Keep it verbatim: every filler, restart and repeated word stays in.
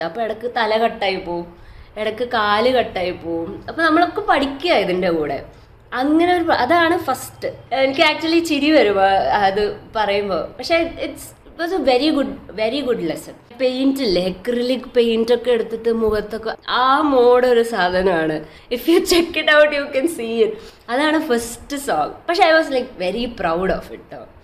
അപ്പോൾ ഇടയ്ക്ക് തല കട്ടായി പോവും, ഇടയ്ക്ക് കാല് കട്ടായി പോവും. അപ്പോൾ നമ്മളൊക്കെ പഠിക്കുക ഇതിൻ്റെ കൂടെ. അങ്ങനെ ഒരു അതാണ് ഫസ്റ്റ്. എനിക്ക് ആക്ച്വലി ചിരി വരും അത് പറയുമ്പോൾ. പക്ഷേ it's it was A very good very good lesson. Paint ഇല്ലേ, എക്രിലിക് പെയിന്റ് ഒക്കെ എടുത്തിട്ട് മുഖത്തൊക്കെ ആ മോഡ് ഒരു സാധനമാണ്. If you check it out you can see it. അതാണ് ഫസ്റ്റ് സോങ്. പക്ഷെ I was like very proud of it.